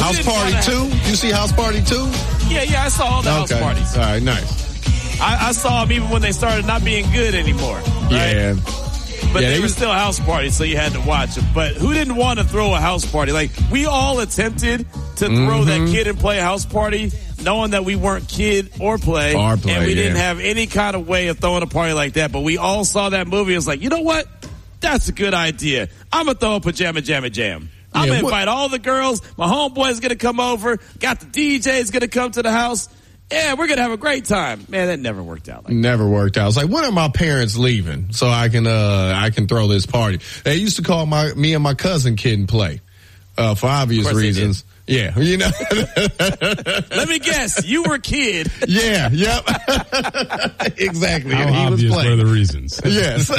House Party 2? You see House Party 2? Yeah, I saw all the house parties. All right, nice. I saw them even when they started not being good anymore. Right? Yeah. But they were still house parties, so you had to watch them. But who didn't want to throw a house party? Like, we all attempted to throw that kid and play a house party, knowing that we weren't kid or play. And we didn't have any kind of way of throwing a party like that. But we all saw that movie and was like, you know what? That's a good idea. I'm going to throw a pajama jam. I'm going to invite all the girls. My homeboy's going to come over. Got the DJ's going to come to the house. Yeah, we're going to have a great time. Man, that never worked out. Never worked out. It's like, when are my parents leaving so I can throw this party? They used to call me and my cousin Kid and Play, for obvious reasons. Yeah, you know. Let me guess, you were Kid. Yeah, yep. Exactly. How and he obvious was playing. were the reasons? Yes.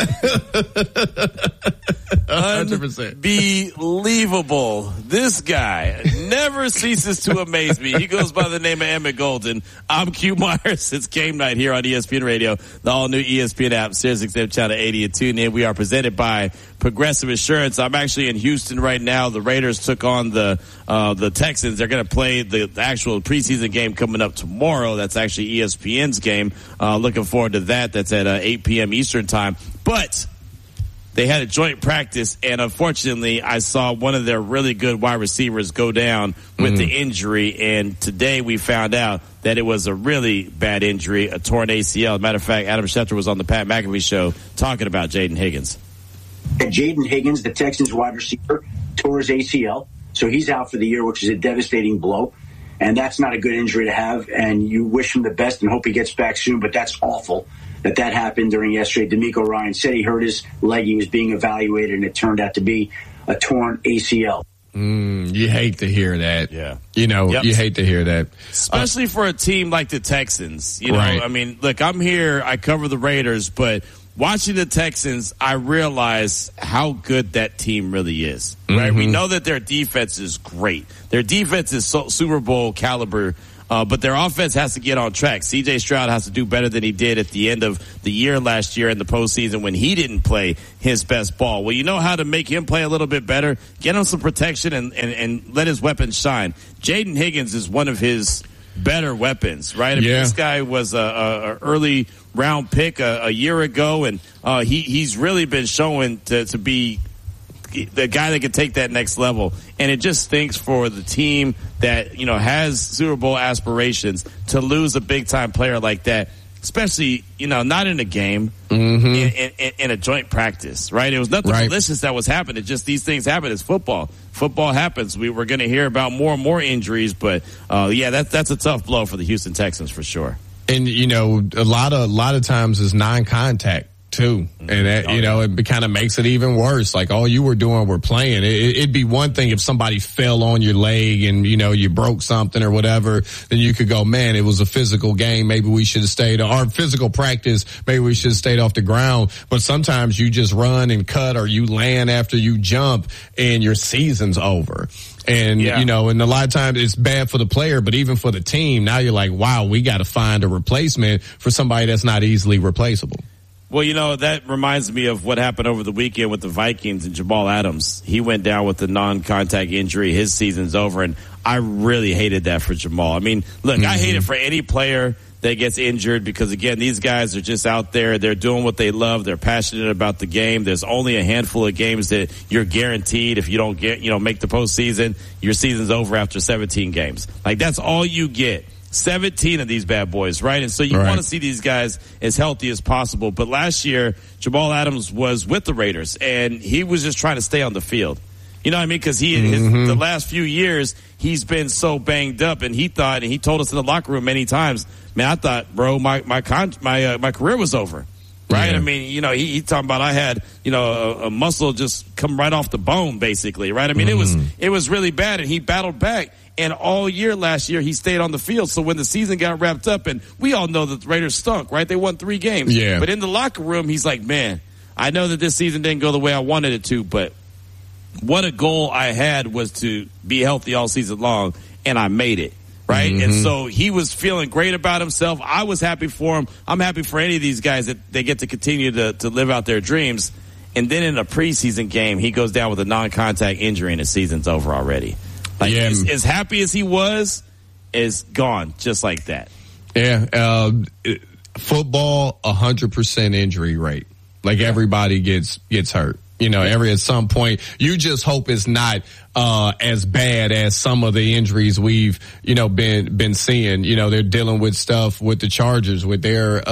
100%. Unbelievable. This guy never ceases to amaze me. He goes by the name of Emmett Golden. I'm Q Myers. It's game night here on ESPN Radio, the all-new ESPN app, SiriusXM Channel 80 and tune in. We are presented by Progressive Insurance. I'm actually in Houston right now. The Raiders took on the Texans. They're going to play the actual preseason game coming up tomorrow. That's actually ESPN's game. Looking forward to that. That's at 8 p.m. Eastern time. But they had a joint practice, and unfortunately, I saw one of their really good wide receivers go down with the injury, and today we found out that it was a really bad injury, a torn ACL. As a matter of fact, Adam Schefter was on the Pat McAfee show talking about Jaden Higgins. Jaden Higgins, the Texans wide receiver, tore his ACL, so he's out for the year, which is a devastating blow, and that's not a good injury to have, and you wish him the best and hope he gets back soon, but that's awful that happened during yesterday. D'Amico Ryan said he hurt his leg. He was being evaluated, and it turned out to be a torn ACL. You hate to hear that. Yeah. You know, you hate to hear that. Especially for a team like the Texans. You know, right. I mean, look, I'm here, I cover the Raiders, but watching the Texans, I realize how good that team really is. Right? We know that their defense is great. Their defense is Super Bowl caliber. But their offense has to get on track. C.J. Stroud has to do better than he did at the end of the year last year in the postseason when he didn't play his best ball. Well, you know how to make him play a little bit better? Get him some protection and let his weapons shine. Jaden Higgins is one of his better weapons, right? I mean, this guy was a early round pick a year ago, and he's really been showing to be the guy that can take that next level. And it just stinks for the team that, you know, has Super Bowl aspirations to lose a big time player like that, especially, you know, not in a game, in a joint practice, right? It was nothing malicious that was happening. Just these things happen. It's football. Football happens. We're going to hear about more and more injuries, but that's a tough blow for the Houston Texans for sure. And, you know, a lot of times is non-contact too. And that, you know, it kind of makes it even worse. Like, all you were doing were playing. It'd be one thing if somebody fell on your leg and, you know, you broke something or whatever, then you could go, man, it was a physical game. Maybe we should have stayed, or physical practice. Maybe we should have stayed off the ground. But sometimes you just run and cut, or you land after you jump and your season's over. And, you know, and a lot of times it's bad for the player, but even for the team, now you're like, wow, we got to find a replacement for somebody that's not easily replaceable. Well, you know, that reminds me of what happened over the weekend with the Vikings and Jamal Adams. He went down with a non-contact injury. His season's over, and I really hated that for Jamal. I mean, look, I hate it for any player that gets injured because, again, these guys are just out there. They're doing what they love. They're passionate about the game. There's only a handful of games that you're guaranteed if you don't make the postseason, your season's over after 17 games. Like, that's all you get. 17 of these bad boys, right? And so you want to see these guys as healthy as possible. But last year, Jamal Adams was with the Raiders, and he was just trying to stay on the field. You know what I mean? Because the last few years, he's been so banged up, and he thought, and he told us in the locker room many times, man, I thought, bro, my career was over. Right? Yeah. I mean, you know, he talking about I had, you know, a muscle just come right off the bone, basically, right? I mean, it was really bad, and he battled back. And all year last year, he stayed on the field. So when the season got wrapped up, and we all know that the Raiders stunk, right? They won 3 games. Yeah. But in the locker room, he's like, man, I know that this season didn't go the way I wanted it to, but what a goal I had was to be healthy all season long, and I made it. Right? And so he was feeling great about himself. I was happy for him. I'm happy for any of these guys that they get to continue to live out their dreams. And then in a preseason game, he goes down with a non-contact injury and his season's over already. Like, as happy as he was, is gone just like that. Yeah. Football, 100% injury rate. Like, everybody gets hurt. You know, at some point, you just hope it's not as bad as some of the injuries we've, been seeing. You know, they're dealing with stuff with the Chargers with their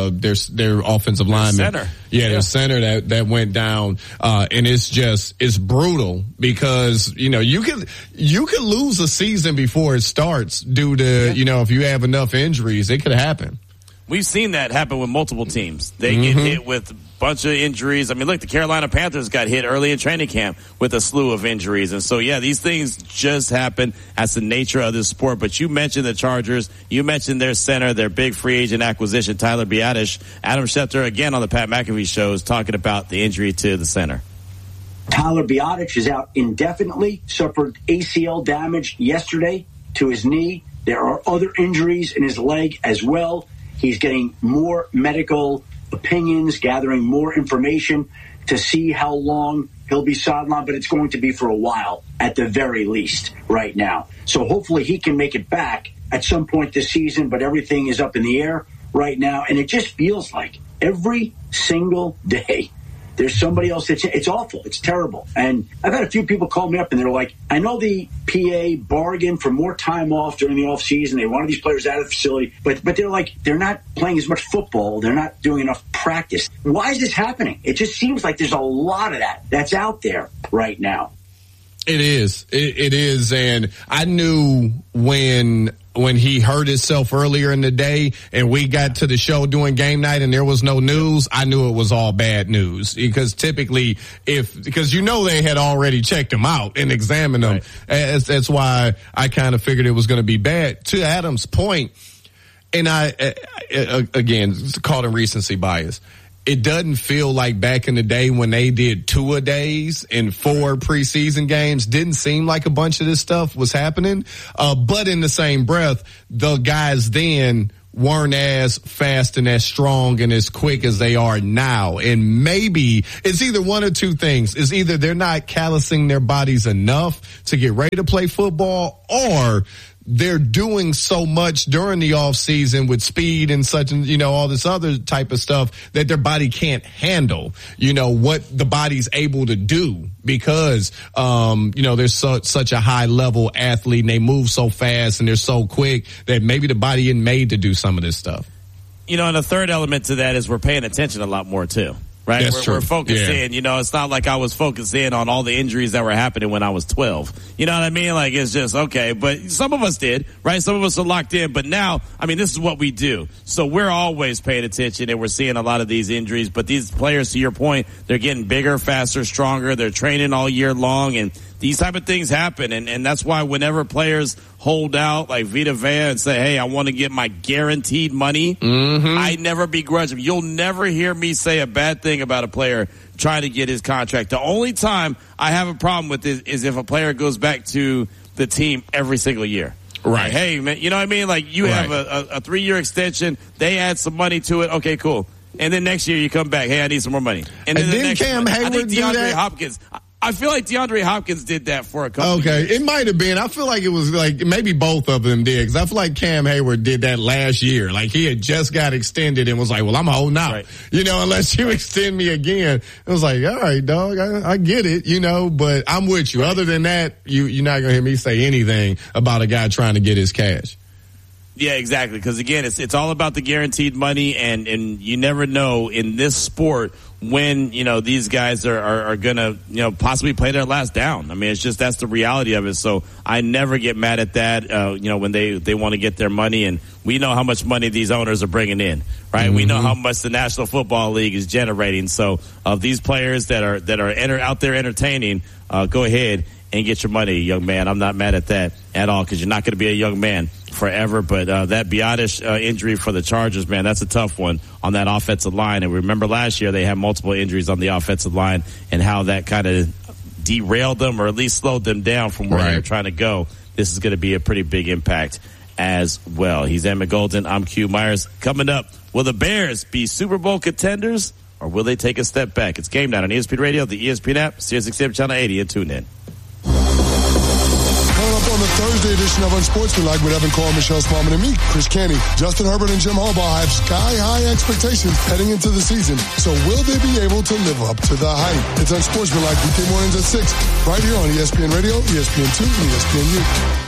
offensive lineman. Center. Yeah, their center that went down. And it's brutal because, you could lose a season before it starts due to, if you have enough injuries, it could happen. We've seen that happen with multiple teams. They get hit with a bunch of injuries. I mean, look, the Carolina Panthers got hit early in training camp with a slew of injuries. And so, these things just happen. That's the nature of this sport. But you mentioned the Chargers. You mentioned their center, their big free agent acquisition, Tyler Biadasz. Adam Schefter, again, on the Pat McAfee show, is talking about the injury to the center. Tyler Biadasz is out indefinitely, suffered ACL damage yesterday to his knee. There are other injuries in his leg as well. He's getting more medical opinions, gathering more information to see how long he'll be sidelined, but it's going to be for a while at the very least right now. So hopefully he can make it back at some point this season, but everything is up in the air right now. And it just feels like every single day there's somebody else it's awful. It's terrible. And I've had a few people call me up and they're like, I know the PA bargained for more time off during the off season. They wanted these players out of the facility, but they're like, they're not playing as much football. They're not doing enough practice. Why is this happening? It just seems like there's a lot of that's out there right now. It is. It is. And I knew when he hurt himself earlier in the day and we got to the show doing game night and there was no news, I knew it was all bad news because typically because they had already checked him out and examined him. Right. That's why I kind of figured it was going to be bad. To Adam's point, and again, it's called a recency bias. It doesn't feel like back in the day when they did 2-a-days in 4 preseason games. Didn't seem like a bunch of this stuff was happening. But in the same breath, the guys then weren't as fast and as strong and as quick as they are now. And maybe it's either one or two things. It's either they're not callousing their bodies enough to get ready to play football, or they're doing so much during the off season with speed and such, and all this other type of stuff that their body can't handle, what the body's able to do because, they're such a high level athlete and they move so fast and they're so quick that maybe the body isn't made to do some of this stuff. And the third element to that is we're paying attention a lot more too. Right? We're focused in, it's not like I was focused in on all the injuries that were happening when I was 12. You know what I mean? Like, it's just, okay, but some of us did, right? Some of us are locked in, but now, this is what we do. So we're always paying attention and we're seeing a lot of these injuries, but these players, to your point, they're getting bigger, faster, stronger. They're training all year long, and these type of things happen. And that's why whenever players hold out like Vita Vea and say, hey, I want to get my guaranteed money, I never begrudge them. You'll never hear me say a bad thing about a player trying to get his contract. The only time I have a problem with it is if a player goes back to the team every single year. Right. Like, hey, man, you know what I mean? Like, you have a 3-year extension. They add some money to it. Okay, cool. And then next year you come back. Hey, I need some more money. And then didn't Cam Hayward do that? Hopkins. I feel like DeAndre Hopkins did that for a couple years. Okay, it might have been. I feel like it was like maybe both of them did, because I feel like Cam Hayward did that last year. Like, he had just got extended and was like, well, I'm holding out. Right. Unless you extend me again. It was like, all right, dog, I get it, but I'm with you. Other than that, you're not going to hear me say anything about a guy trying to get his cash. Yeah, exactly. Because again, it's all about the guaranteed money, and you never know in this sport when, these guys are gonna, possibly play their last down. It's just, that's the reality of it. So I never get mad at that, when they want to get their money, and we know how much money these owners are bringing in, right? Mm-hmm. We know how much the National Football League is generating. So of these players that are out there entertaining, go ahead and get your money, young man. I'm not mad at that at all, because you're not going to be a young man forever. But that Biadasz injury for the Chargers, man, that's a tough one on that offensive line. And remember last year they had multiple injuries on the offensive line, and how that kind of derailed them, or at least slowed them down from where they were trying to go. This is going to be a pretty big impact as well. He's Emmett Golden. I'm Q Myers. Coming up, will the Bears be Super Bowl contenders, or will they take a step back? It's Game Night on ESPN Radio, the ESPN app, SiriusXM Channel 80, and tune in. the Thursday edition of Unsportsmanlike with Evan Cole, Michelle Smallman, and me, Chris Canty. Justin Herbert and Jim Harbaugh have sky-high expectations heading into the season. So will they be able to live up to the hype? It's Unsportsmanlike weekday mornings at 6, right here on ESPN Radio, ESPN2, and ESPNU.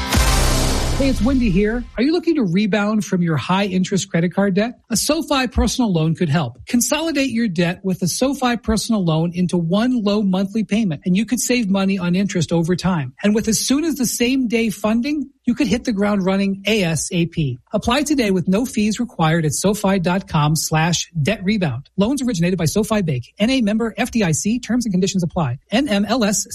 Hey, it's Wendy here. Are you looking to rebound from your high-interest credit card debt? A SoFi personal loan could help. Consolidate your debt with a SoFi personal loan into one low monthly payment, and you could save money on interest over time. And with as soon as the same day funding, you could hit the ground running ASAP. Apply today with no fees required at SoFi.com/debt rebound. Loans originated by SoFi Bank. NA member FDIC. Terms and conditions apply. NMLS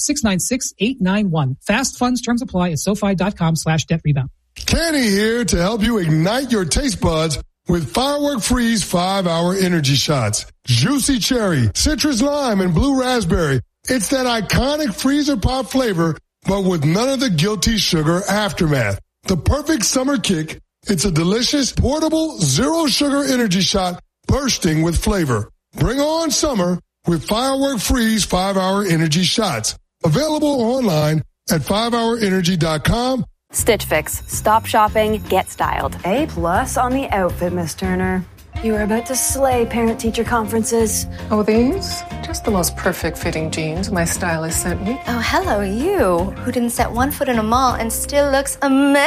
696891. Fast funds terms apply at SoFi.com/debt rebound. Kenny here to help you ignite your taste buds with Firework Freeze 5-hour energy shots. Juicy cherry, citrus lime, and blue raspberry. It's that iconic freezer pop flavor, but with none of the guilty sugar aftermath. The perfect summer kick. It's a delicious, portable, zero-sugar energy shot bursting with flavor. Bring on summer with Firework Freeze 5-hour energy shots. Available online at 5hourenergy.com. Stitch Fix. Stop shopping, get styled. A+ on the outfit, Miss Turner. You are about to slay parent-teacher conferences. Oh, these? Just the most perfect fitting jeans my stylist sent me. Oh, hello, you, who didn't set one foot in a mall and still looks amazing.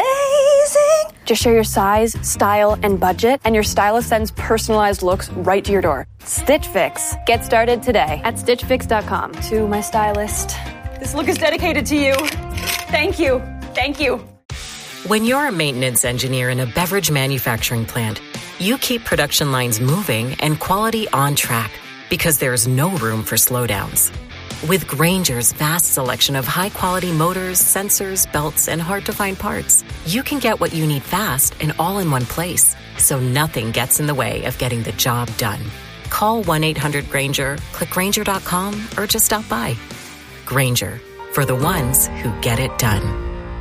Just share your size, style, and budget, and your stylist sends personalized looks right to your door. Stitch Fix. Get started today at StitchFix.com. To my stylist, this look is dedicated to you. Thank you. Thank you. When you're a maintenance engineer in a beverage manufacturing plant, you keep production lines moving and quality on track because there's no room for slowdowns. With Grainger's vast selection of high-quality motors, sensors, belts, and hard-to-find parts, you can get what you need fast and all in one place, so nothing gets in the way of getting the job done. Call 1-800-GRAINGER, click Grainger.com, or just stop by. Grainger, for the ones who get it done.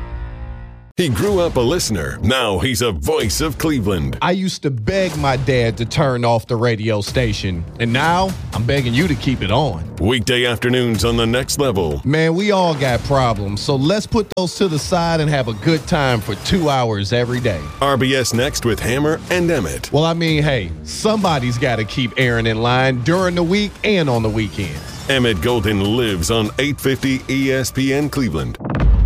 He grew up a listener. Now he's a voice of Cleveland. I used to beg my dad to turn off the radio station, and now I'm begging you to keep it on. Weekday afternoons on The Next Level. Man, we all got problems, so let's put those to the side and have a good time for 2 hours every day. RBS Next with Hammer and Emmett. Well, I mean, hey, somebody's got to keep Aaron in line during the week and on the weekends. Emmett Golden lives on 850 ESPN Cleveland.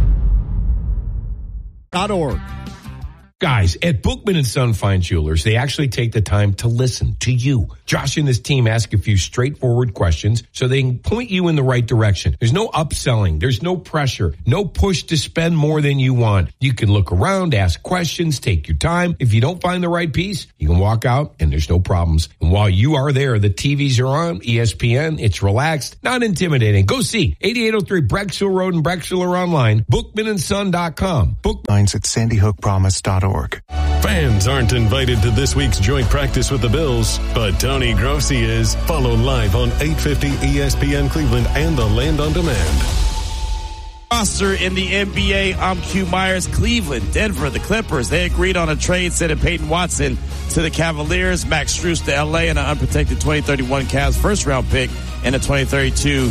.org. Guys, at Bookman & Son Fine Jewelers, they actually take the time to listen to you. Josh and his team ask a few straightforward questions so they can point you in the right direction. There's no upselling. There's no pressure. No push to spend more than you want. You can look around, ask questions, take your time. If you don't find the right piece, you can walk out and there's no problems. And while you are there, the TVs are on, ESPN, it's relaxed, not intimidating. Go see 8803 Brecksville Road in Brecksville or online, bookmanandson.com. Lines at sandyhookpromise.org. Fans aren't invited to this week's joint practice with the Bills, but Tony Grossi is. Follow live on 850 ESPN Cleveland and the Land on Demand. Roster in the NBA, I'm Q Myers. Cleveland, Denver, the Clippers. They agreed on a trade, sending Peyton Watson to the Cavaliers, Max Strus to LA, and an unprotected 2031 Cavs first-round pick and a 2032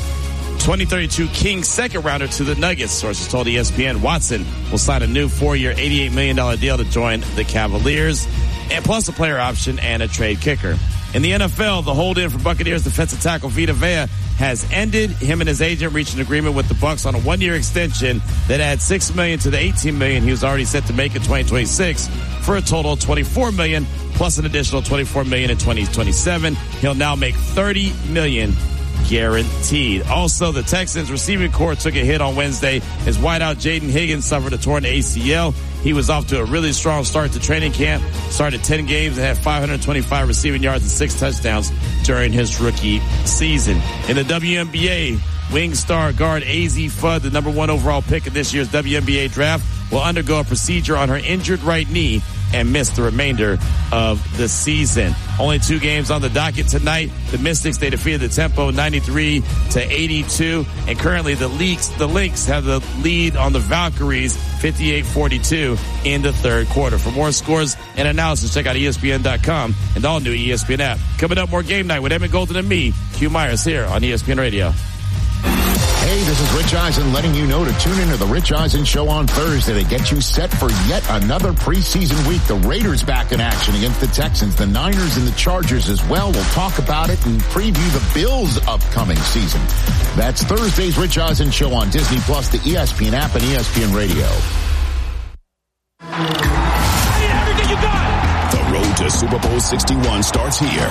Kings second-rounder to the Nuggets. Sources told ESPN Watson will sign a new 4-year, $88 million deal to join the Cavaliers, and plus a player option and a trade kicker. In the NFL, the hold-in for Buccaneers defensive tackle Vita Vea has ended. Him and his agent reached an agreement with the Bucs on a 1-year extension that adds $6 million to the $18 million he was already set to make in 2026 for a total of $24 million plus an additional $24 million in 2027. He'll now make $30 million guaranteed. Also, the Texans receiving corps took a hit on Wednesday as wideout Jaden Higgins suffered a torn ACL. He was off to a really strong start to training camp, started 10 games and had 525 receiving yards and 6 touchdowns during his rookie season. In the WNBA, wing star guard AZ Fudd, the number 1 overall pick in this year's WNBA draft, will undergo a procedure on her injured right knee and miss the remainder of the season. Only 2 games on the docket tonight. The Mystics, they defeated the Tempo 93-82, and currently the Lynx have the lead on the Valkyries 58-42 in the third quarter. For more scores and analysis, check out ESPN.com and all new ESPN app. Coming up, more Game Night with Emmett Golden and me, Q Myers, here on ESPN Radio. Hey, this is Rich Eisen letting you know to tune into the Rich Eisen Show on Thursday to get you set for yet another preseason week. The Raiders back in action against the Texans, the Niners and the Chargers as well. We'll talk about it and preview the Bills' upcoming season. That's Thursday's Rich Eisen Show on Disney Plus, the ESPN app, and ESPN Radio. Everything you got. The road to Super Bowl 61 starts here.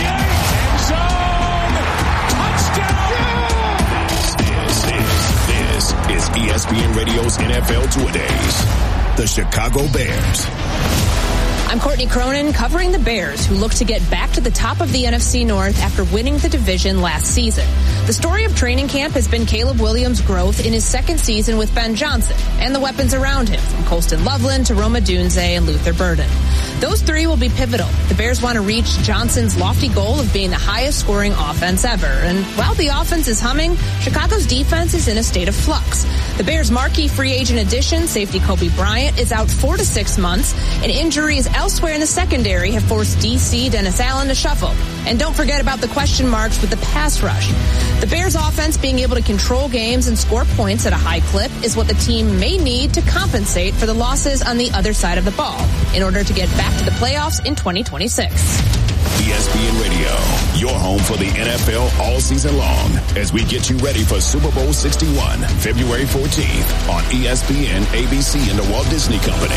This is ESPN Radio's NFL Two-A-Days. The Chicago Bears. I'm Courtney Cronin covering the Bears, who look to get back to the top of the NFC North after winning the division last season. The story of training camp has been Caleb Williams' growth in his second season with Ben Johnson and the weapons around him, from Colston Loveland to Rome Odunze and Luther Burden. Those three will be pivotal. The Bears want to reach Johnson's lofty goal of being the highest scoring offense ever. And while the offense is humming, Chicago's defense is in a state of flux. The Bears' marquee free agent addition, safety Kobe Bryant, is out 4 to 6 months, and injuries elsewhere in the secondary have forced DC Dennis Allen to shuffle. And don't forget about the question marks with the pass rush. The Bears' offense being able to control games and score points at a high clip is what the team may need to compensate for the losses on the other side of the ball in order to get back to the playoffs in 2026. ESPN Radio, your home for the NFL all season long, as we get you ready for Super Bowl 61, February 14th on ESPN, ABC, and the Walt Disney Company.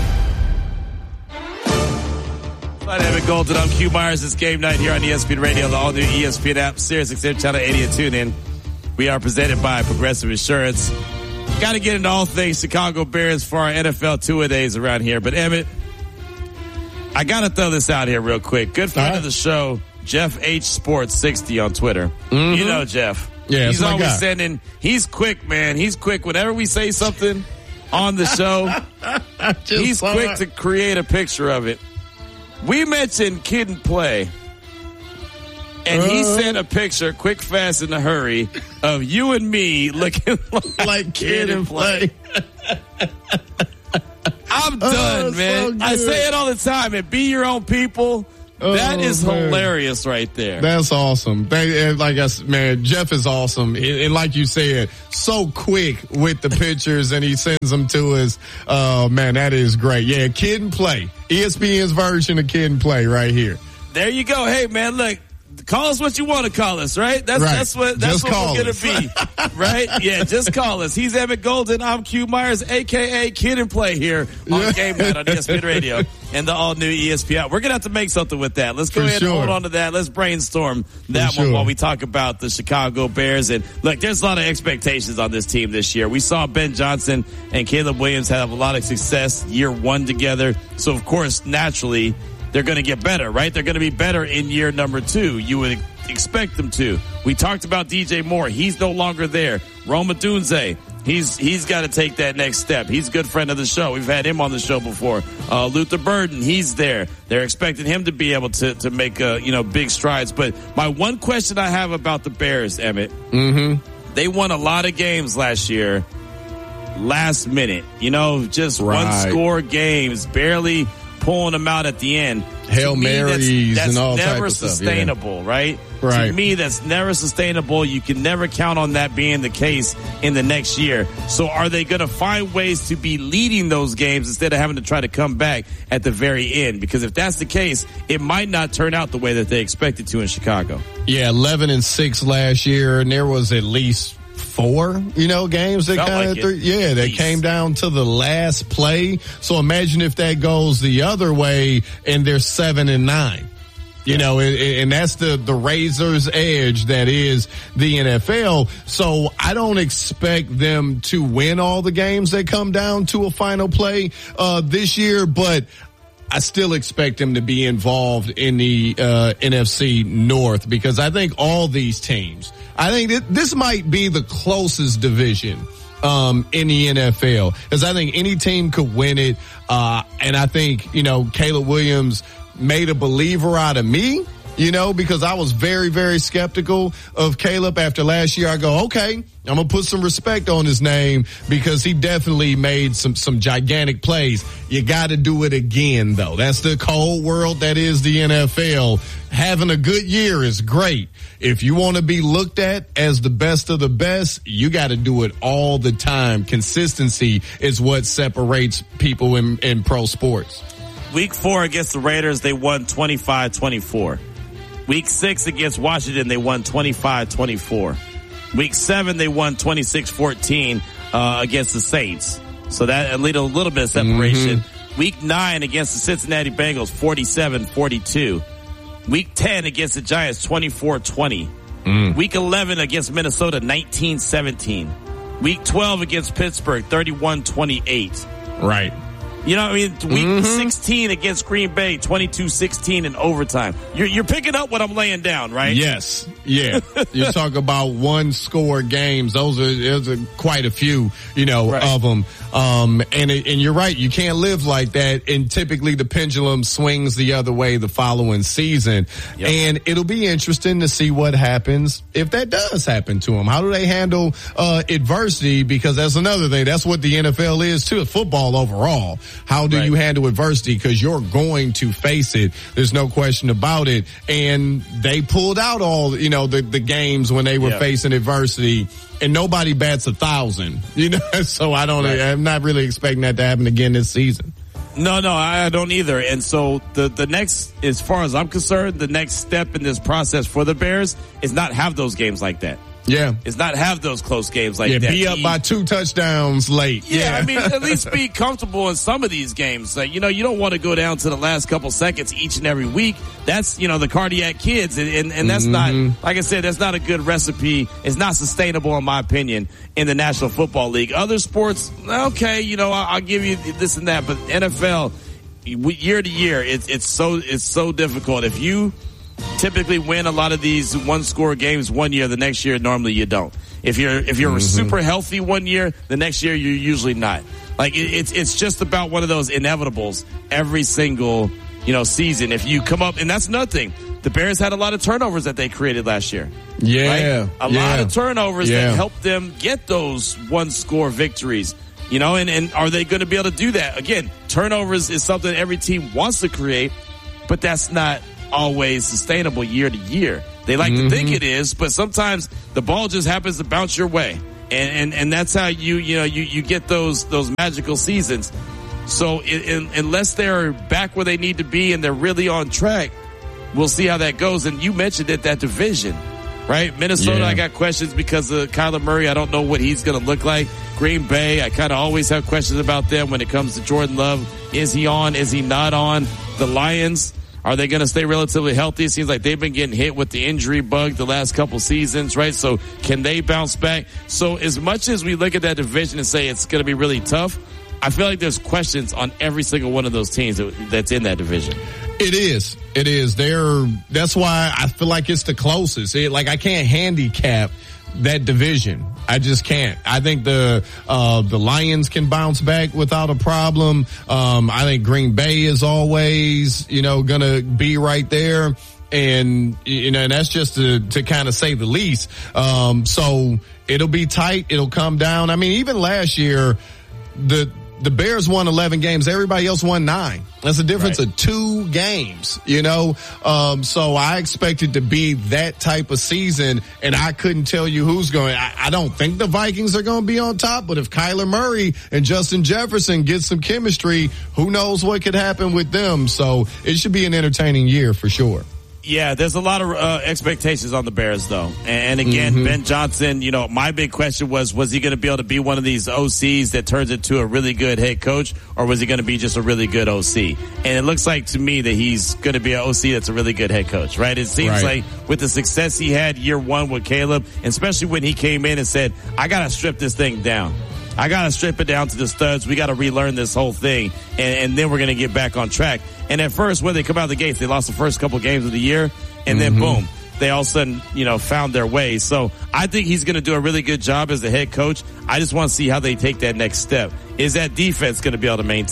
Evan Golden, I'm Q Myers. It's game night here on ESPN Radio, the all-new ESPN app, Sirius XM Channel 80 and tune in. We are presented by Progressive Insurance. Got to get into all things Chicago Bears for our NFL Two-A-Days around here. But Emmett, I got to throw this out here real quick. Good friend of the show, Jeff H. Sports 60 on Twitter. Mm-hmm. You know Jeff. Yeah, he's always sending. He's quick, man. He's quick. Whenever we say something on the show, he's quick to create a picture of it. We mentioned Kid and Play, and he sent a picture, quick, fast, in a hurry, of you and me looking like Kid and Play. I'm done, man. So I say it all the time. And be your own people. That is hilarious right there. That's awesome. Man, Jeff is awesome. And like you said, so quick with the pictures, and he sends them to us. Man, that is great. Yeah, Kid and Play. ESPN's version of Kid and Play right here. There you go. Hey, man, look. Call us what you want to call us, right? That's what we're going to be, right? Yeah, just call us. He's Emmett Golden. I'm Q Myers, a.k.a. Kid and Play here on Game Night on ESPN Radio and the all-new ESPN. We're going to have to make something with that. Let's go ahead and hold on to that. Let's brainstorm that one while we talk about the Chicago Bears. And, look, there's a lot of expectations on this team this year. We saw Ben Johnson and Caleb Williams have a lot of success year one together. So, of course, naturally, they're going to get better, right? They're going to be better in year number 2. You would expect them to. We talked about DJ Moore. He's no longer there. Rome Odunze, he's got to take that next step. He's a good friend of the show. We've had him on the show before. Luther Burden, he's there. They're expecting him to be able to make big strides. But my one question I have about the Bears, Emmett, they won a lot of games last year, last minute. Just one-score games, barely pulling them out at the end. Hail Marys and all type of stuff. That's never sustainable, right? Right. To me, that's never sustainable. You can never count on that being the case in the next year. So are they going to find ways to be leading those games instead of having to try to come back at the very end? Because if that's the case, it might not turn out the way that they expected to in Chicago. Yeah, 11-6 last year, and there was at least 4, games that that came down to the last play. So imagine if that goes the other way and they're 7-9. And that's the razor's edge that is the NFL. So I don't expect them to win all the games that come down to a final play this year, but I still expect them to be involved in the NFC North, because I think all these teams, I think this might be the closest division in the NFL, because I think any team could win it. And I think, Caleb Williams made a believer out of me. because I was very, very skeptical of Caleb after last year. I go, okay, I'm going to put some respect on his name because he definitely made some gigantic plays. You got to do it again, though. That's the cold world that is the NFL. Having a good year is great. If you want to be looked at as the best of the best, you got to do it all the time. Consistency is what separates people in pro sports. Week 4 against the Raiders, they won 25-24. Week 6 against Washington, they won 25-24. Week 7, they won 26-14 against the Saints. So that a little bit of separation. Mm-hmm. Week 9 against the Cincinnati Bengals, 47-42. Week 10 against the Giants, 24-20. Week 11 against Minnesota, 19-17. Week 12 against Pittsburgh, 31-28. Right. Week 16 against Green Bay, 22-16 in overtime. You're picking up what I'm laying down, right? Yes. Yeah. You talk about one score games. Those are quite a few, right. of them. And you're right. You can't live like that. And typically the pendulum swings the other way the following season. Yep. And it'll be interesting to see what happens if that does happen to them. How do they handle, adversity? Because that's another thing. That's what the NFL is too. It's football overall. How do you handle adversity? Because you're going to face it. There's no question about it. And they pulled out all, the games when they were facing adversity, and nobody bats 1,000. So I'm not really expecting that to happen again this season. No, I don't either. And so the next, as far as I'm concerned, the next step in this process for the Bears is not have those games like that. Yeah. Is not have those close games like that. Be up by 2 touchdowns late. Yeah, I mean, at least be comfortable in some of these games. You don't want to go down to the last couple seconds each and every week. That's, the cardiac kids. And that's not, like I said, that's not a good recipe. It's not sustainable, in my opinion, in the National Football League. Other sports, okay, I'll give you this and that. But NFL, year to year, it's so difficult. If you typically win a lot of these one-score games one year, the next year normally you don't. If you're super healthy one year, the next year you're usually not. Like it's just about one of those inevitables every single season. If you come up, and that's nothing. The Bears had a lot of turnovers that they created last year. Yeah, right? a lot of turnovers that helped them get those one-score victories. And are they going to be able to do that? Again, turnovers is something every team wants to create, but that's not always sustainable year to year. They like to think it is, but sometimes the ball just happens to bounce your way. And that's how you get those magical seasons. So unless they're back where they need to be and they're really on track, we'll see how that goes. And you mentioned it, that division, right? Minnesota, I got questions because of Kyler Murray. I don't know what he's going to look like. Green Bay, I kind of always have questions about them when it comes to Jordan Love. Is he on? Is he not on? The Lions, are they going to stay relatively healthy? It seems like they've been getting hit with the injury bug the last couple seasons, right? So can they bounce back? So as much as we look at that division and say it's going to be really tough, I feel like there's questions on every single one of those teams that's in that division. It is. That's why I feel like it's the closest. I can't handicap that division. I just can't. I think the Lions can bounce back without a problem. I think Green Bay is always, gonna be right there. And, and that's just to kind of say the least. So it'll be tight. It'll come down. I mean, even last year, the Bears won 11 games. Everybody else won 9. That's a difference of 2 games, So I expect it to be that type of season, and I couldn't tell you who's going. I don't think the Vikings are going to be on top, but if Kyler Murray and Justin Jefferson get some chemistry, who knows what could happen with them. So it should be an entertaining year for sure. Yeah, there's a lot of expectations on the Bears, though. And again, Ben Johnson, my big question was he going to be able to be one of these OCs that turns into a really good head coach, or was he going to be just a really good OC? And it looks like to me that he's going to be an OC that's a really good head coach, right? It seems like with the success he had year one with Caleb, and especially when he came in and said, I got to strip this thing down. I got to strip it down to the studs. We got to relearn this whole thing, and then we're going to get back on track. And at first, when they come out of the gates, they lost the first couple games of the year, and then boom, they all of a sudden, found their way. So I think he's going to do a really good job as the head coach. I just want to see how they take that next step. Is that defense going to be able to maintain?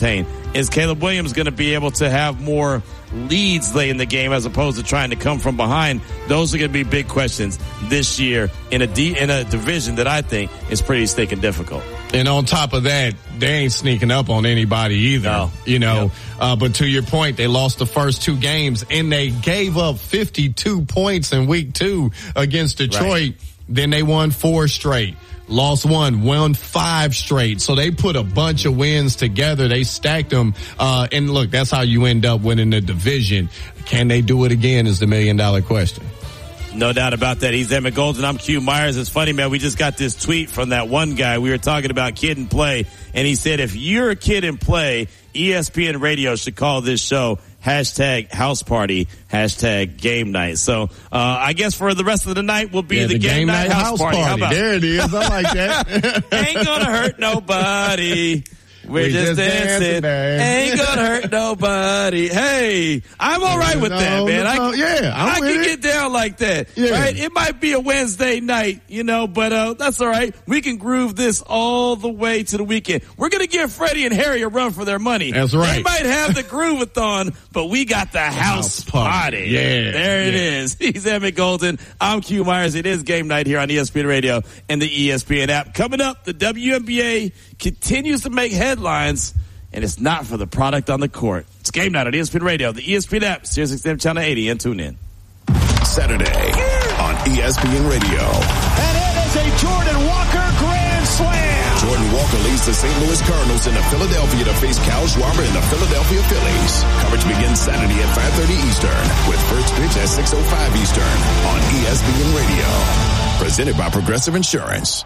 is Caleb Williams going to be able to have more leads late in the game as opposed to trying to come from behind? Those are going to be big questions this year in a division that I think is pretty stinking difficult. And on top of that, they ain't sneaking up on anybody either, but to your point, they lost the first 2 games and they gave up 52 points in week 2 against Detroit. Right. Then they won 4 straight. Lost 1, won 5 straight. So they put a bunch of wins together. They stacked them. And look, that's how you end up winning the division. Can they do it again is the $1 million question. No doubt about that. He's Emmett Golden. I'm Q Myers. It's funny, man. We just got this tweet from that one guy. We were talking about Kid and Play, and he said, if you're a kid and play, ESPN Radio should call this show #house party, #game night. So, I guess for the rest of the night will be the game night house party. How about there it is. I like that. Ain't gonna hurt nobody. We're just dancing. Ain't gonna hurt nobody. Hey, I'm all right with that, man. I can get down like that. Yeah. Right? It might be a Wednesday night, but that's all right. We can groove this all the way to the weekend. We're gonna give Freddie and Harry a run for their money. That's right. They might have the Groove-a-thon, but we got the house party. Yeah. There it is. He's Emmett Golden. I'm Q Myers. It is game night here on ESPN Radio and the ESPN app. Coming up, the WNBA continues to make headlines, and it's not for the product on the court. It's game night on ESPN Radio, the ESPN app, SiriusXM Channel 80, and tune in. Saturday on ESPN Radio. And it is a Jordan Walker grand slam. Jordan Walker leads the St. Louis Cardinals into Philadelphia to face Kyle Schwarber and the Philadelphia Phillies. Coverage begins Saturday at 5:30 Eastern with first pitch at 6:05 Eastern on ESPN Radio. Presented by Progressive Insurance.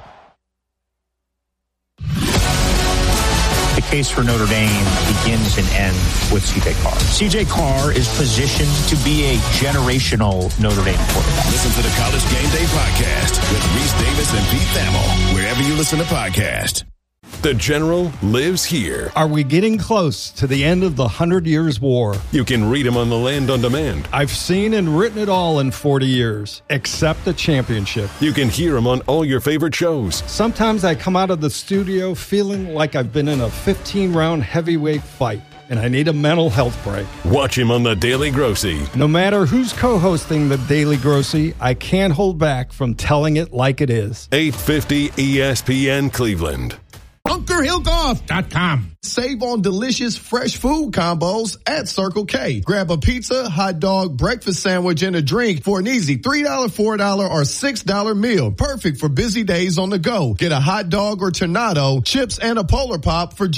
The case for Notre Dame begins and ends with C.J. Carr. C.J. Carr is positioned to be a generational Notre Dame quarterback. Listen to the College Game Day podcast with Reese Davis and Pete Thamel, wherever you listen to podcasts. The General lives here. Are we getting close to the end of the 100 Years' War? You can read him on the Land on Demand. I've seen and written it all in 40 years, except the championship. You can hear him on all your favorite shows. Sometimes I come out of the studio feeling like I've been in a 15-round heavyweight fight, and I need a mental health break. Watch him on The Daily Grossy. No matter who's co-hosting The Daily Grossy, I can't hold back from telling it like it is. 850 ESPN Cleveland. BunkerHillGolf.com. Save on delicious fresh food combos at Circle K. Grab a pizza, hot dog, breakfast sandwich, and a drink for an easy $3, $4, or $6 meal. Perfect for busy days on the go. Get a hot dog or tornado, chips, and a Polar Pop for